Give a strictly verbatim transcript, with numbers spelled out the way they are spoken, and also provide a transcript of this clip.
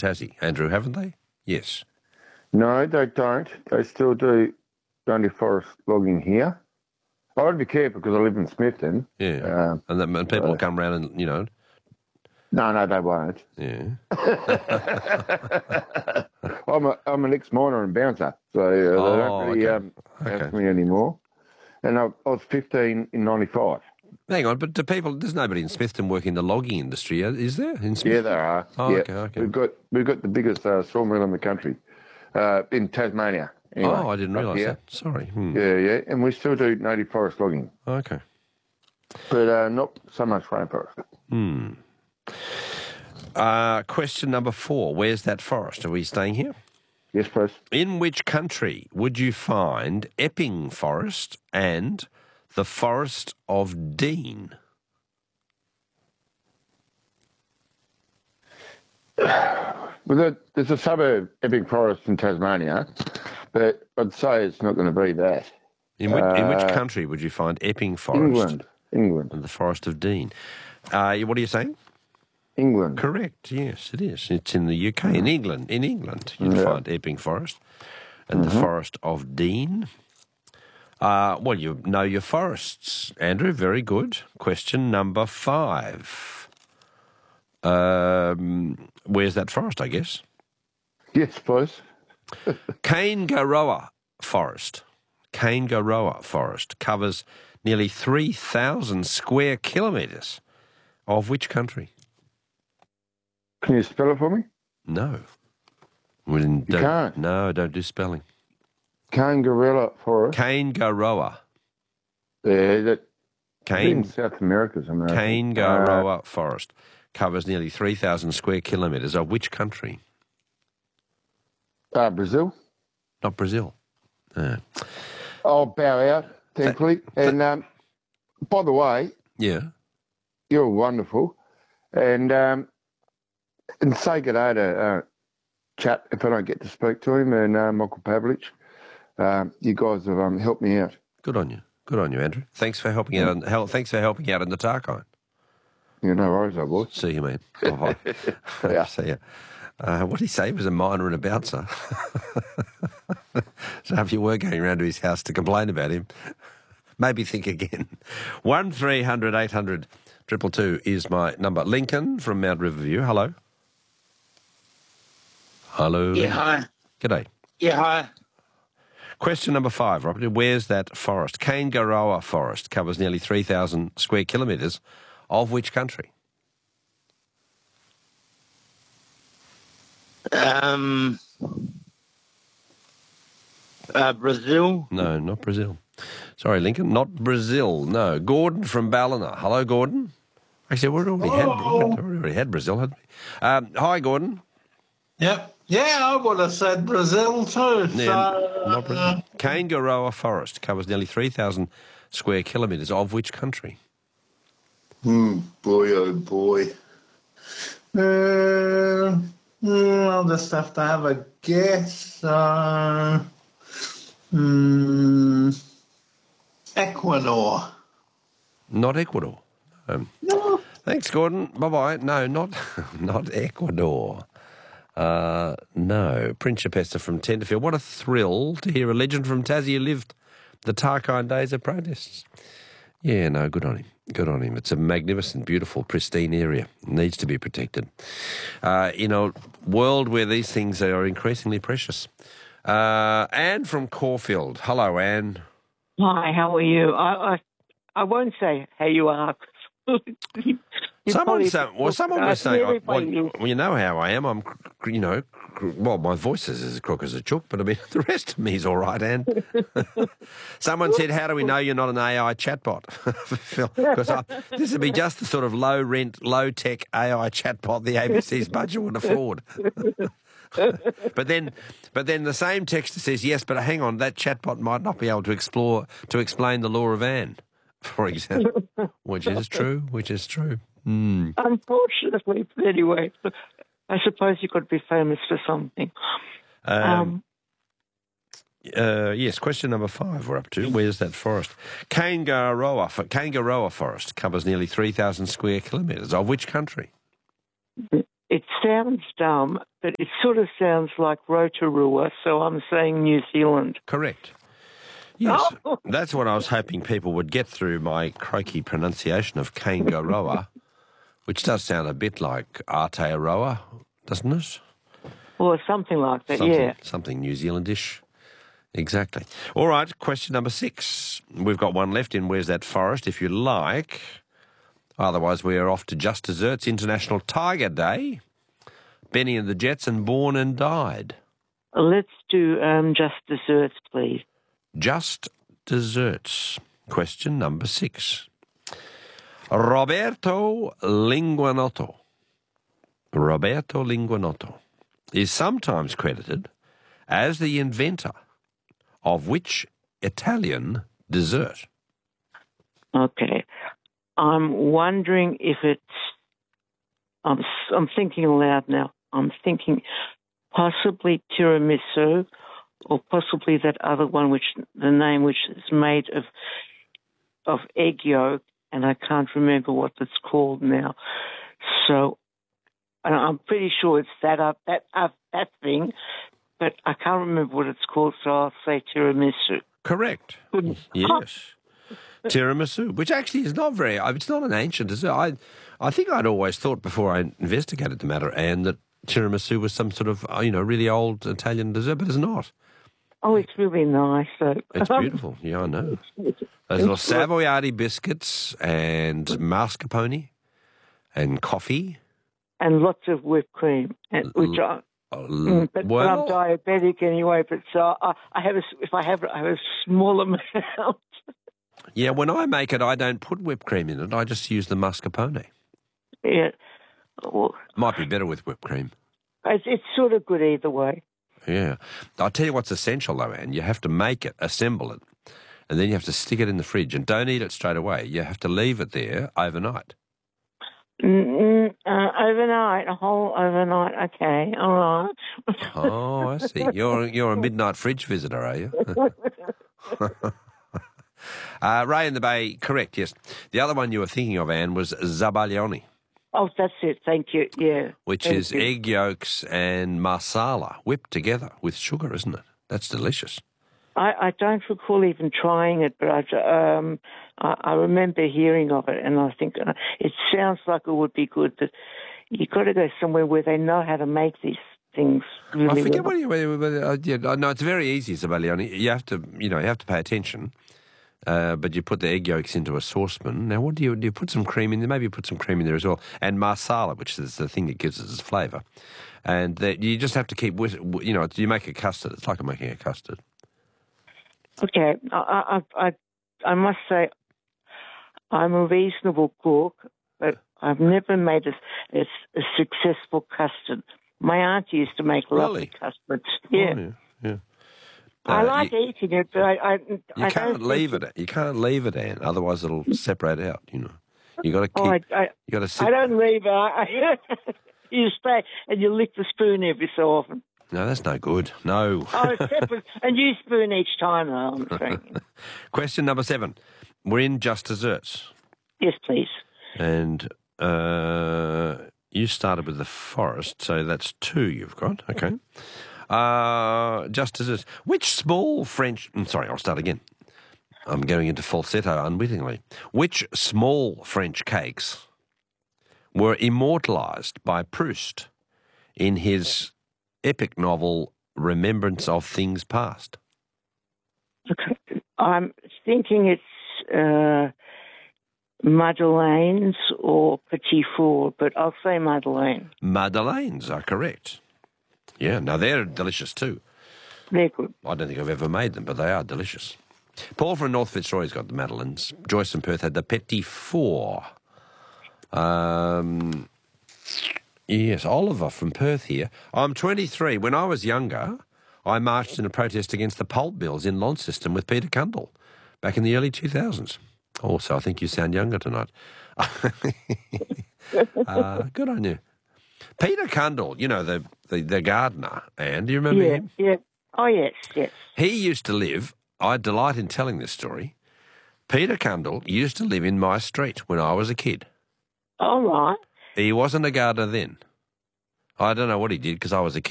Tassie, Andrew, haven't they? Yes. No, they don't. They still do native forest logging here. I'd be careful because I live in Smithton. Yeah. Um, and, the, and people uh, come around and, you know... No, no, they won't. Yeah. I'm a I'm an ex-miner and bouncer, so uh, they Oh, don't really okay. um, Okay. ask me anymore. And I, I was fifteen in ninety-five. Hang on, but do people... There's nobody in Smithton working in the logging industry, is there? In Smithton? Yeah, there are. Oh, yeah. okay, okay. We've got we've got the biggest uh, sawmill in the country, uh, in Tasmania. Anyway, oh, I didn't up realise here. that. Sorry. Hmm. Yeah, yeah, and we still do native forest logging, Okay. but uh, not so much rainforest. Hmm. Uh, question number four. Where's that forest? Are we staying here? Yes, please. In which country would you find Epping Forest and the Forest of Dean? Well, there, there's a suburb, Epping Forest in Tasmania, but I'd say it's not going to be that. In which, in which Uh, country would you find Epping Forest England. England. and the Forest of Dean? Uh, what are you saying? England. Correct, yes, it is. It's in the U K, in England. In England, you'd Yeah. find Epping Forest and the Forest of Dean. Uh, well, you know your forests, Andrew. Very good. Question number five. Um, where's that forest, I guess? Yes, please. Kaingaroa Forest. Kaingaroa Forest covers nearly three thousand square kilometres. Of which country? Can you spell it for me? No. We didn't, You don't, can't. No, don't do spelling. Kangaroo Forest. Kaingaroa. Yeah, that in Kain, South America somewhere. I think. Kaingaroa Forest covers nearly three thousand square kilometres. Of which country? Uh, uh, Brazil. Not Brazil. Uh, I'll bow out, thankfully. and um, by the way, yeah. you're wonderful. And um, and say good day to uh, Chat if I don't get to speak to him, and uh, Michael Pavlich. Um, you guys have um, helped me out. Good on you. Good on you, Andrew. Thanks for helping out. On, hel- thanks for helping out in the Tarkine. Yeah, no worries, old boy. See you, man. Bye-bye. Yeah. See you. Uh, what did he say? He was a miner and a bouncer. So if you were going around to his house to complain about him, maybe think again. One three hundred eight hundred triple two is my number. Lincoln from Mount Riverview. Hello. Hello. Yeah, hi. G'day. Yeah, hi. Question number five, Robert. Where's that forest? Kaingaroa Forest covers nearly three thousand square kilometres. Of which country? Um, uh, Brazil. No, not Brazil. Sorry, Lincoln, not Brazil. No, Gordon from Ballina. Hello, Gordon. Actually, we already had we already had Brazil, hadn't we? Um, hi, Gordon. Yep. Yeah, I would have said Brazil too. Yeah, so, not Brazil. uh, Kaingaroa Forest covers nearly three thousand square kilometres. Of which country? hmm, boy, oh boy. Uh, mm, I'll just have to have a guess. Uh, mm, Ecuador. Not Ecuador. Um, No. Thanks, Gordon. Bye-bye. No, not not Ecuador. Uh, no. Principessa from Tenterfield. What a thrill to hear a legend from Tassie who lived the Tarkine days of protests. Yeah, no, good on him. Good on him. It's a magnificent, beautiful, pristine area. It needs to be protected. Uh, in a world where these things are increasingly precious. Uh, Anne from Caulfield. Hello, Anne. Hi, how are you? I I, I won't say how you are. You Someone, probably- sa- well, someone uh, was saying, really I, well, funny. well, you know how I am. I'm, cr- you know, cr- well, my voice is as crook as a chook, but I mean, the rest of me is all right, Anne. Someone said, how do we know you're not an A I chatbot? Because this would be just the sort of low-rent, low-tech A I chatbot the A B C's budget would afford. But then, but then the same texter says, yes, but hang on, that chatbot might not be able to explore, to explain the law of Anne, for example, which is true, which is true. Mm. Unfortunately, but anyway, I suppose you could be famous for something. Um, Um, uh, yes, question number five we're up to. Where's that forest? Kaingaroa, Kaingaroa Forest covers nearly three thousand square kilometres. Of which country? It's sounds dumb, but it sort of sounds like Rotorua, so I'm saying New Zealand. Correct. Yes, Oh. that's what I was hoping people would get through my croaky pronunciation of Kangaroa, which does sound a bit like Aotearoa, doesn't it? Or something like that, Something, yeah. something New Zealandish. Exactly. All right, question number six. We've got one left in Where's That Forest, if you like. Otherwise, we are off to Just Desserts International Tiger Day. Benny and the Jets and Born and Died. Let's do um, just desserts, please. Just Desserts. Question number six. Roberto Linguanotto. Roberto Linguanotto is sometimes credited as the inventor of which Italian dessert? Okay. I'm wondering if it's... I'm, I'm thinking aloud now. I'm thinking possibly tiramisu, or possibly that other one, which the name which is made of of egg yolk, and I can't remember what it's called now. So and I'm pretty sure it's that up that up that thing, but I can't remember what it's called. So I'll say tiramisu. Correct. Yes. Tiramisu, which actually is not very, it's not an ancient dessert. I, I think I'd always thought before I investigated the matter, Anne, that tiramisu was some sort of, you know, really old Italian dessert, but it's not. Oh, it's really nice. So. It's beautiful. Yeah, I know. Those little Savoiardi biscuits and mascarpone and coffee. And lots of whipped cream, and, which I... Mm, but, well, but I'm diabetic anyway. But so I, I have a, if I have, I have a small amount. Yeah, when I make it, I don't put whipped cream in it. I just use the mascarpone. Yeah, well, might be better with whipped cream. It's, it's sort of good either way. Yeah, I'll tell you what's essential though, Anne. You have to make it, assemble it, and then you have to stick it in the fridge. And don't eat it straight away. You have to leave it there overnight. Mm, uh, overnight, a whole overnight. Okay, all right. Oh, I see. You're you're a midnight fridge visitor, are you? uh, Ray in the Bay, correct? Yes. The other one you were thinking of, Anne, was zabaglione. Oh, that's it. Thank you. Yeah. Which Thank is you. egg yolks and marsala whipped together with sugar, isn't it? That's delicious. I, I don't recall even trying it, but I, um, I, I remember hearing of it, and I think uh, it sounds like it would be good. But you've got to go somewhere where they know how to make these things really I forget well. what you. Uh, yeah, no, it's very easy, zabaglione. You have to, you know, you have to pay attention. Uh, but you put the egg yolks into a saucepan. Now, what do you do? You put some cream in there. Maybe you put some cream in there as well, and marsala, which is the thing that gives it its flavour. And that you just have to keep, with, you know, you make a custard. It's like making a custard. Okay, I, I, I, I must say I'm a reasonable cook, but I've never made a, a, a successful custard. My aunt used to make lovely Really? custards. Yeah. Oh, yeah, yeah. I Uh, like you, eating it, but I, I, you I can't don't leave think it. You can't leave it, Anne. Otherwise, it'll separate out. You know, you got to keep. Oh, I, I, you got to sit. I don't leave it. I, you stay and you lick the spoon every so often. No, that's no good. No. Oh, separate, and you spoon each time, though, I'm saying. Question number seven. We're in Just Desserts. Yes, please. And uh, you started with the forest, so that's two you've got. Okay. Uh, Just Desserts. Which small French... I'm sorry, I'll start again. I'm going into falsetto unwittingly. Which small French cakes were immortalised by Proust in his epic novel Remembrance of Things Past? Okay. I'm thinking it's uh, Madeleines or Petit Four, but I'll say Madeleine. Madeleines are correct. Yeah, now they're delicious too. They're good. I don't think I've ever made them, but they are delicious. Paul from North Fitzroy's got the Madeleines. Joyce from Perth had the Petit Four. Um, yes, Oliver from Perth here. I'm twenty-three. When I was younger, I marched in a protest against the pulp mills in Launceston with Peter Cundall back in the early two thousands. Also, I think you sound younger tonight. uh, good on you. Peter Cundall, you know, the, the, the gardener, Anne, do you remember Yeah, him? yeah. Oh, yes, yes. He used to live, I delight in telling this story, Peter Cundall used to live in my street when I was a kid. All right. He wasn't a gardener then. I don't know what he did because I was a kid.